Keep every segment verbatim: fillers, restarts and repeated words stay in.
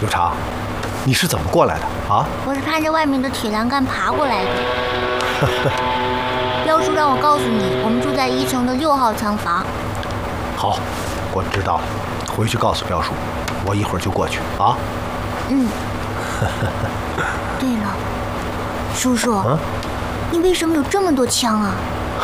刘长，你是怎么过来的啊？ 我是攀着外面的铁栏杆爬过来的。彪叔让我告诉你，我们住在一层的六号仓房。 好，我知道了，回去告诉彪叔，我一会儿就过去啊。 嗯。对了，叔叔， 啊、 你为什么有这么多枪啊？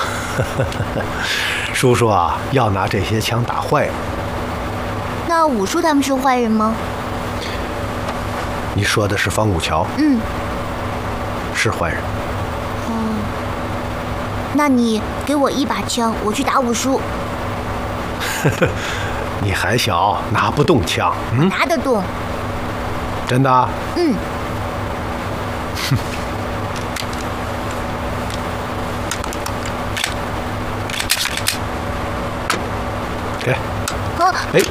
叔叔啊，要拿这些枪打坏人。 那武叔他们是坏人吗？ 你说的是方武桥？ 嗯， 是坏人。 哦，那你给我一把枪，我去打武叔。 你还小，拿不动枪。嗯， 拿得动。 真的？ 嗯。 哼。给。 啊！ 哎。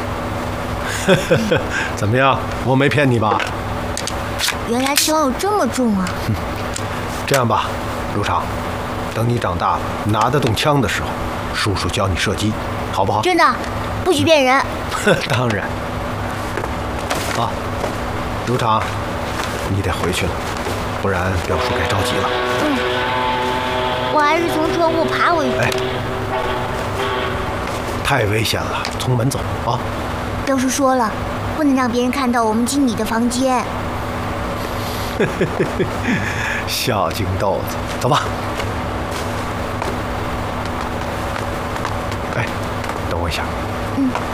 怎么样？我没骗你吧？ 原来枪有这么重啊！ 嗯、这样吧，卢长，等你长大了，拿得动枪的时候，叔叔教你射击，好不好？ 真的，不许骗人。 当然。啊，卢长，你得回去了，不然彪叔该着急了。 嗯，我还是从窗户爬回去。 哎，太危险了，从门走啊！ 彪叔说了，不能让别人看到我们进你的房间。 小金豆子，走吧。哎，等我一下。 嗯。